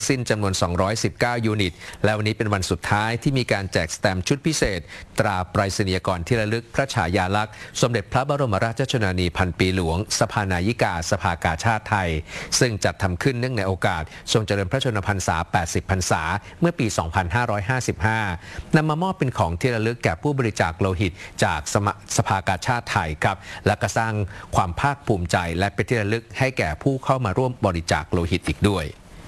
สิ้นจำนวน 219 ยูนิต และวันนี้เป็นวันสุดท้ายที่มีการแจกสแตมป์ชุดพิเศษตราไปรษณียกรที่ระลึกพระฉายาลักษณ์สมเด็จพระบรมราชชนนีพันปีหลวงสภานายิกาสภากาชาดไทยซึ่งจัดทำขึ้นเนื่องในโอกาสทรงเจริญพระชนมพรรษา 80 พรรษาเมื่อปี 2555 นำมามอบเป็นของที่ระลึกแก่ผู้บริจาคโลหิตจากสภากาชาดไทยครับและก็สร้างความภาคภูมิใจและเป็นที่ระลึกให้แก่ผู้เข้ามาร่วมบริจาคโลหิตอีกด้วย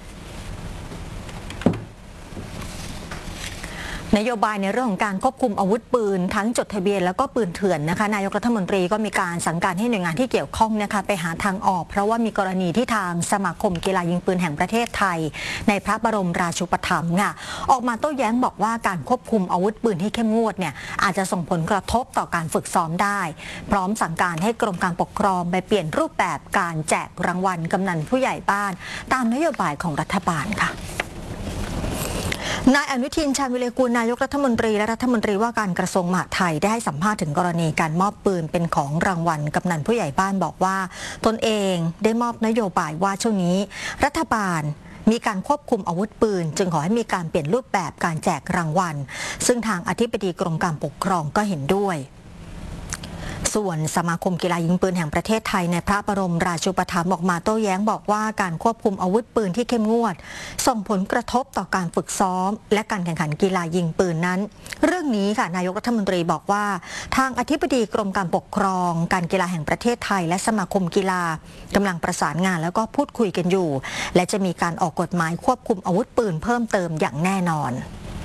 นโยบายในเรื่องของการควบคุมอาวุธปืนทั้งจดทะเบียนแล้วก็ปืนเถื่อนนะคะนายกรัฐมนตรีก็มีการสั่งการให้หน่วยงานที่เกี่ยวข้องนะคะไปหาทางออกเพราะว่ามีกรณีที่ทางสมาคมกีฬายิงปืนแห่งประเทศไทยในพระบรมราชูปถัมภ์ค่ะออกมาโต้แย้งบอกว่าการควบคุมอาวุธปืนที่เข้มงวดเนี่ยอาจจะส่งผลกระทบต่อการฝึกซ้อมได้พร้อมสั่งการให้กรมการปกครองไปเปลี่ยนรูปแบบการแจกรางวัลกำนันผู้ใหญ่บ้านตามนโยบายของรัฐบาลค่ะนายอนุทิน ชาญวิเลกูลนายกรัฐมนตรีและรัฐมนตรีว่าการกระทรวงมหาดไทยได้ให้สัมภาษณ์ถึงกรณีการมอบปืนเป็นของรางวัลกำนันผู้ใหญ่บ้านบอกว่าตนเองได้มอบนโยบายว่าช่วงนี้รัฐบาลมีการควบคุมอาวุธปืนจึงขอให้มีการเปลี่ยนรูปแบบการแจกรางวัลซึ่งทางอธิบดีกรมการปกครองก็เห็นด้วยส่วนสมาคมกีฬายิงปืนแห่งประเทศไทยในพระบรมราชูปถัมภ์ออกมาโต้แย้งบอกว่าการควบคุมอาวุธปืนที่เข้มงวดส่งผลกระทบต่อการฝึกซ้อมและการแข่งขันกีฬายิงปืนนั้นเรื่องนี้ค่ะนายกรัฐมนตรีบอกว่าทางอธิบดีกรมการปกครองการกีฬาแห่งประเทศไทยและสมาคมกีฬากำลังประสานงานแล้วก็พูดคุยกันอยู่และจะมีการออกกฎหมายควบคุมอาวุธปืนเพิ่มเติมอย่างแน่นอน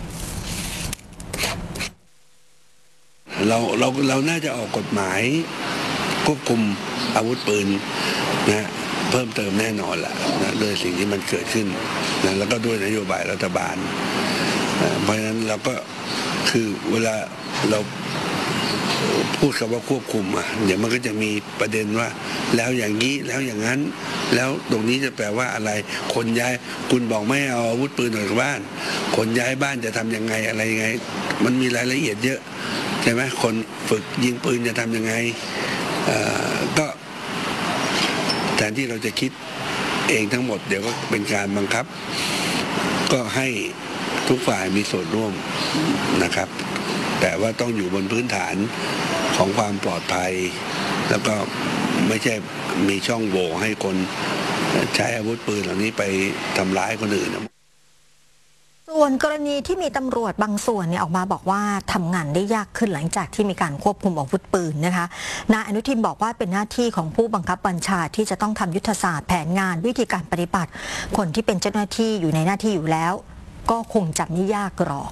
เราน่าจะออกกฎหมายควบคุมอาวุธปืนนะเพิ่มเติมแน่นอนแหละนะด้วยสิ่งที่มันเกิดขึ้นนะแล้วก็ด้วยนโยบายรัฐบาลเพราะฉะนั้นเราก็คือเวลาเราพูดคำว่าควบคุมเดี๋ยวมันก็จะมีประเด็นว่าแล้วอย่างนี้แล้วอย่างนั้นแล้วตรงนี้จะแปลว่าอะไรคนย้ายคุณบอกไม่เอาอาวุธปืนออกจากบ้านคนย้ายบ้านจะทำยังไงอะไรยังไงมันมีรายละเอียดเยอะใช่ไหมคนฝึกยิงปืนจะทำยังไงก็แทนที่เราจะคิดเองทั้งหมดเดี๋ยวก็เป็นการบังคับก็ให้ทุกฝ่ายมีส่วนร่วมนะครับแต่ว่าต้องอยู่บนพื้นฐานของความปลอดภัยแล้วก็ไม่ใช่มีช่องโหว่ให้คนใช้อาวุธปืนเหล่านี้ไปทำร้ายคนอื่นส่วนกรณีที่มีตำรวจบางส่วนเนี่ยออกมาบอกว่าทำงานได้ยากขึ้นหลังจากที่มีการควบคุมอาวุธปืนนะคะนายอนุทินบอกว่าเป็นหน้าที่ของผู้บังคับบัญชาที่จะต้องทำยุทธศาสตร์แผนงานวิธีการปฏิบัติคนที่เป็นเจ้าหน้าที่อยู่ในหน้าที่อยู่แล้วก็คงจะไม่ยากหรอก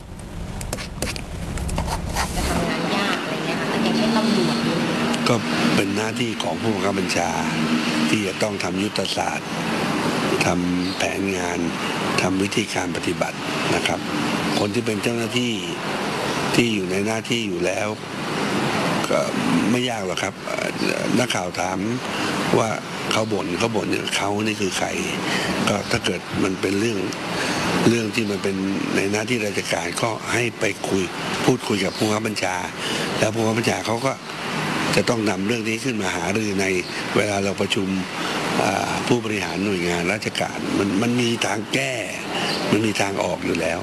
จะทำงานยากอะไรเงี้ยค่ะอย่างเช่นตำรวจก็เป็นหน้าที่ของผู้บังคับบัญชาที่จะต้องทำยุทธศาสตร์ทำแผนงานทำวิธีการปฏิบัตินะครับคนที่เป็นเจ้าหน้าที่ที่อยู่ในหน้าที่อยู่แล้วก็ไม่ยากหรอกครับนักข่าวถามว่าเขาบ่นเขานี่คือใครก็ถ้าเกิดมันเป็นเรื่องที่มันเป็นในหน้าที่ราชการก็ให้ไปพูดคุยกับผู้บังคับบัญชาแล้วผู้บังคับบัญชาเขาก็จะต้องนำเรื่องนี้ขึ้นมาหารือในเวลาเราประชุมผู้บริหารหน่วยงานราชการมันมีทางแก้มันมีทางออกอยู่แล้ว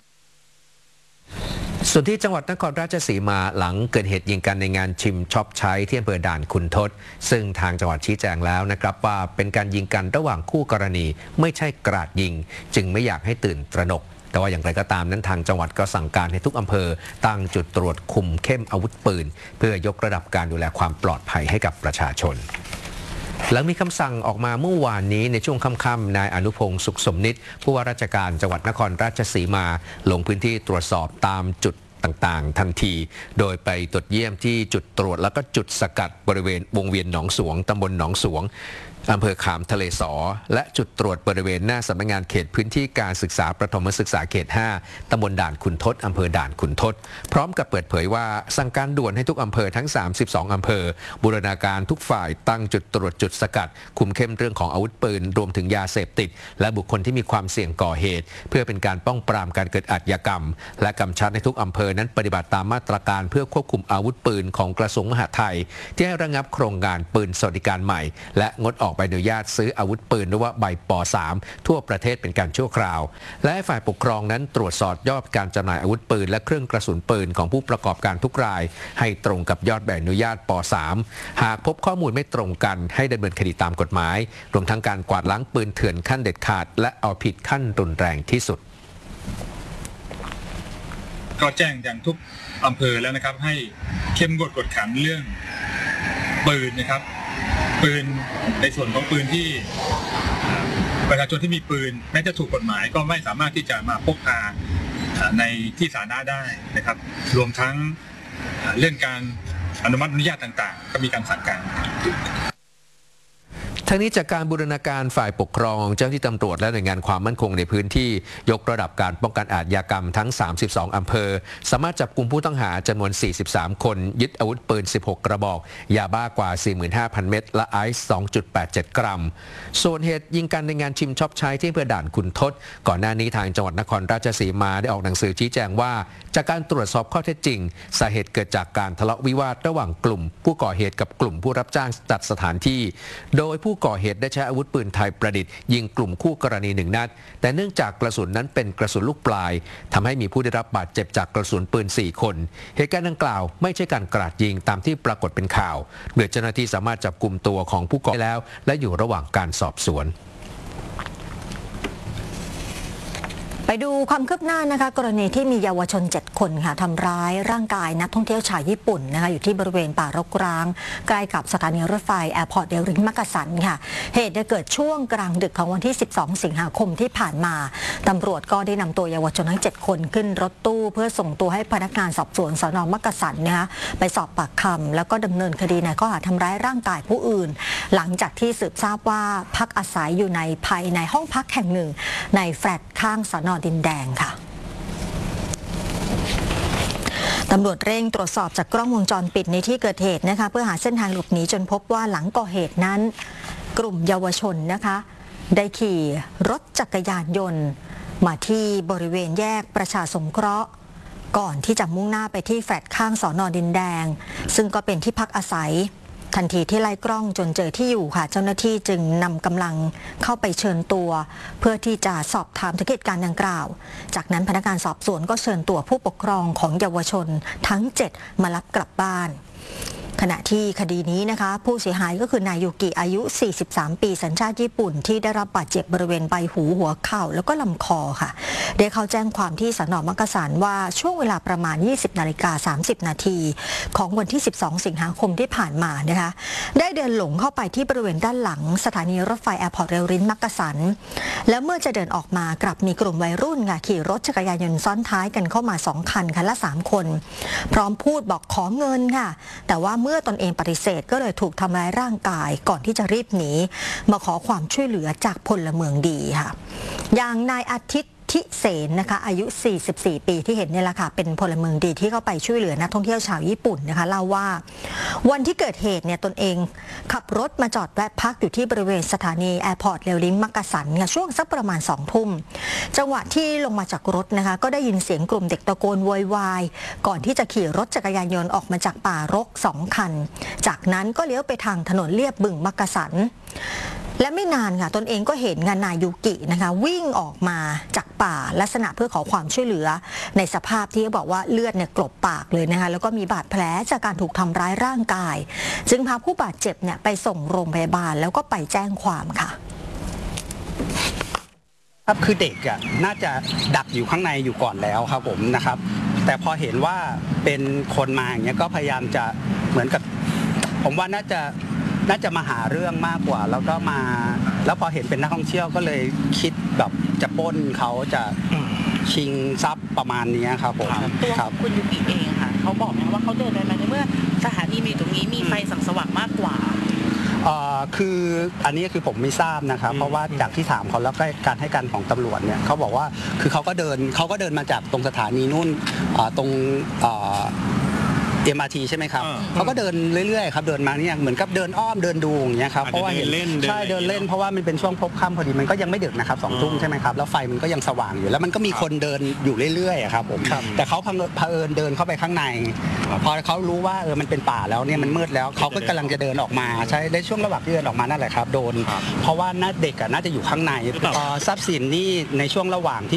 ส่วนที่จังหวัดนครราชสีมาหลังเกิดเหตุยิงกันในงานชิมช็อปใช้ที่อำเภอด่านขุนทดซึ่งทางจังหวัดชี้แจงแล้วนะครับว่าเป็นการยิงกันระหว่างคู่กรณีไม่ใช่กราดยิงจึงไม่อยากให้ตื่นตระหนกแต่ว่าอย่างไรก็ตามนั้นทางจังหวัดก็สั่งการให้ทุกอำเภอตั้งจุดตรวจคุมเข้มอาวุธปืนเพื่อยกระดับการดูแลความปลอดภัยให้กับประชาชนหลังมีคำสั่งออกมาเมื่อวานนี้ในช่วงค่ำๆนายอนุพงศ์สุขสมนิตผู้ว่าราชการจังหวัดนครราชสีมาลงพื้นที่ตรวจสอบตามจุดต่างๆทันทีโดยไปตรวจเยี่ยมที่จุดตรวจแล้วก็จุดสกัดบริเวณวงเวียนหนองสวงตำบลหนองสวงอำเภอขามทะเลสอและจุดตรวจบริเวณหน้าสำนักงานเขตพื้นที่การศึกษาประถมศึกษาเขต 5 ตำบลด่านขุนทดอำเภอด่านขุนทดพร้อมกับเปิดเผยว่าสั่งการด่วนให้ทุกอำเภอทั้ง32อำเภอบูรณาการทุกฝ่ายตั้งจุดตรวจจุดสกัดคุมเข้มเรื่องของอาวุธปืนรวมถึงยาเสพติดและบุคคลที่มีความเสี่ยงก่อเหตุเพื่อเป็นการป้องปรามการเกิดอาชญากรรมและกำชับให้ทุกอำเภอนั้นปฏิบัติตามมาตรการเพื่อควบคุมอาวุธปืนของกระทรวงมหาดไทยที่ให้ระงับโครงการปืนสวัสดิการใหม่และงดออกใบอนุญาตซื้ออาวุธปืนหรือว่าใบป.3 ทั่วประเทศเป็นการชั่วคราวและฝ่ายปกครองนั้นตรวจสอบยอดการจำหน่ายอาวุธปืนและเครื่องกระสุนปืนของผู้ประกอบการทุกรายให้ตรงกับยอดใบอนุญาตป.3 หากพบข้อมูลไม่ตรงกันให้ดำเนินคดีตามกฎหมายรวมทั้งการกวาดล้างปืนเถื่อนขั้นเด็ดขาดและเอาผิดขั้นรุนแรงที่สุดก็แจ้งอย่างทุกอำเภอแล้วนะครับให้เข้มงวดกวดขันเรื่องปืนนะครับปืนในส่วนของปืนที่ประชาชนที่มีปืนแม้จะถูกกฎหมายก็ไม่สามารถที่จะมาพกพาในที่สาธารณะได้นะครับรวมทั้งเรื่องการอนุมัติอนุญาตต่างๆก็มีการสั่งการทั้งนี้จากการบูรณาการฝ่ายปกครองเจ้าหน้าที่ตำรวจและหน่วยงานความมั่นคงในพื้นที่ยกระดับการป้องกันอาชญากรรมทั้ง32อำเภอสามารถจับกุมผู้ต้องหาจำนวน43คนยึดอาวุธปืน16กระบอกยาบ้ากว่า 45,000 เม็ดและไอซ์ 2.87 กรัมส่วนเหตุยิงกันในงานชิมช็อปใช้ที่อำเภอด่านขุนทดก่อนหน้านี้ทางจังหวัดนครราชสีมาได้ออกหนังสือชี้แจงว่าจากการตรวจสอบข้อเท็จจริงสาเหตุเกิดจากการทะเลาะวิวาทระหว่างกลุ่มผู้ก่อเหตุกับกลุ่มผู้รับจ้างจัดสถานที่โดยผู้ก่อเหตุได้ใช้อาวุธปืนไทยประดิษฐ์ยิงกลุ่มคู่กรณี1 นัดแต่เนื่องจากกระสุนนั้นเป็นกระสุนลูกปลายทำให้มีผู้ได้รับบาดเจ็บจากกระสุนปืน4 คนเหตุการณ์ดังกล่าวไม่ใช่การกราดยิงตามที่ปรากฏเป็นข่าวโดยเจ้าหน้าที่สามารถจับกุมตัวของผู้ก่อเหตุแล้วและอยู่ระหว่างการสอบสวนไปดูความคืบหน้านะคะกรณีที่มีเยาวชน7 คนค่ะทำร้ายร่างกายนักท่องเที่ยวชาวญี่ปุ่นนะคะอยู่ที่บริเวณป่ารกร้างใกล้กับสถานีรถไฟแอร์พอร์ตเดริงมักกะสันค่ะเหตุได้เกิดช่วงกลางดึกของวันที่12สิงหาคมที่ผ่านมาตำรวจก็ได้นำตัวเยาวชนทั้ง7 คนขึ้นรถตู้เพื่อส่งตัวให้พนักงานสอบสวนสน.มักกะสันนะคะไปสอบปากคำแล้วก็ดำเนินคดีในข้อหาทำร้ายร่างกายผู้อื่นหลังจากที่สืบทราบว่าพักอาศัยอยู่ในภายในห้องพักแห่งหนึ่งในแฟลตข้างสน.ดินแดงค่ะตำรวจเร่งตรวจสอบจากกล้องวงจรปิดในที่เกิดเหตุนะคะเพื่อหาเส้นทางหลบหนีจนพบว่าหลังก่อเหตุนั้นกลุ่มเยาวชนนะคะได้ขี่รถจักรยานยนต์มาที่บริเวณแยกประชาสงเคราะห์ก่อนที่จะมุ่งหน้าไปที่แฟลตข้างสน.ดินแดงซึ่งก็เป็นที่พักอาศัยทันทีที่ไล่กล้องจนเจอที่อยู่ค่ะเจ้าหน้าที่จึงนำกำลังเข้าไปเชิญตัวเพื่อที่จะสอบถามถึงเหตุการณ์ดังกล่าวจากนั้นพนักงานสอบสวนก็เชิญตัวผู้ปกครองของเยาวชนทั้ง7มารับกลับบ้านขณะที่คดีนี้นะคะผู้เสียหายก็คือนายยูกิอายุ43 ปีสัญชาติญี่ปุ่นที่ได้รับบาดเจ็บบริเวณใบหูหัวเข่าแล้วก็ลำคอค่ะได้เข้าแจ้งความที่สน.มักกะสันว่าช่วงเวลาประมาณ 20:30 นาทีของวันที่12สิงหาคมที่ผ่านมานะคะได้เดินหลงเข้าไปที่บริเวณด้านหลังสถานีรถไฟแอร์พอร์ตเรลลินมักกะสันแล้วเมื่อจะเดินออกมากลับมีกลุ่มวัยรุ่นค่ะขี่รถจักรยานยนต์ซ้อนท้ายกันเข้ามา2 คันคันละ3 คนพร้อมพูดบอกขอเงินค่ะแต่ว่าเมื่อตนเองปฏิเสธก็เลยถูกทำร้ายร่างกายก่อนที่จะรีบหนีมาขอความช่วยเหลือจากพลเมืองดีค่ะอย่างนายอาทิตย์ทิเสนนะคะอายุ44 ปีที่เห็นเนี่ยแหละค่ะเป็นพลเมืองดีที่เข้าไปช่วยเหลือนักท่องเที่ยวชาวญี่ปุ่นนะคะเล่าว่าวันที่เกิดเหตุเนี่ยตนเองขับรถมาจอดแวะพักอยู่ที่บริเวณสถานีแอร์พอร์ตเรลลิงมักกะสันช่วงสักประมาณ20 ทุ่มจังหวะที่ลงมาจากรถนะคะก็ได้ยินเสียงกลุ่มเด็กตะโกนโวยวายก่อนที่จะขี่รถจักรยานยนต์ออกมาจากป่ารก2 คันจากนั้นก็เลี้ยวไปทางถนนเลียบบึงมักกะสันและไม่นานค่ะตนเองก็เห็นนายยูกินะคะวิ่งออกมาจากป่าลักษณะเพื่อขอความช่วยเหลือในสภาพที่เขาบอกว่าเลือดเนี่ยกลบปากเลยนะคะแล้วก็มีบาดแผลจากการถูกทำร้ายร่างกายจึงพาผู้บาดเจ็บเนี่ยไปส่งโรงพยาบาลแล้วก็ไปแจ้งความค่ะครับคือเด็กอ่ะน่าจะดักอยู่ข้างในอยู่ก่อนแล้วครับผมนะครับแต่พอเห็นว่าเป็นคนมาอย่างเงี้ยก็พยายามจะเหมือนกับผมว่าน่าจะมาหาเรื่องมากกว่าแล้วก็มาแล้วพอเห็นเป็นนักท่องเที่ยวก็เลยคิดแบบจะปล้นเขาจะชิงทรัพย์ประมาณนี้ครับผมตัวคุณยูกิเองค่ะเขาบอกไหมว่าเขาเดินไปในเมื่อสถานีมีตรงนี้มีไฟส่องสว่างมากกว่าคืออันนี้คือผมไม่ทราบนะครับเพราะว่าจากที่ถามเขาแล้วก็การให้การของตำรวจเนี่ยเขาบอกว่าคือเขาก็เดินมาจากตรงสถานีนู่นตรง MRT ใช่ไหมครับเขาก็เดินเรื่อยๆครับเดินมาเนี่ยเหมือนกับเดินอ้อมเดินดูอย่างเงี้ยครับเพราะว่าเห็นใช่เดินเล่นเพราะว่ามันเป็นช่วงพบค่ำพอดีมันก็ยังไม่ดึกนะครับ2 ทุ่มใช่ไหมครับแล้วไฟมันก็ยังสว่างอยู่แล้วมันก็มีคนเดินอยู่เรื่อยๆครับผมแต่เขาเผอิญเดินเข้าไปข้างในพอเขารู้ว่ามันเป็นป่าแล้วเนี่ยมันมืดแล้วเขาก็กำลังจะเดินออกมาใช่ในช่วงระหว่างที่เดินออกมานั่นแหละครับโดนเพราะว่าเด็กน่าจะอยู่ข้างในทรัพย์สินนี่ในช่วงระหว่างที่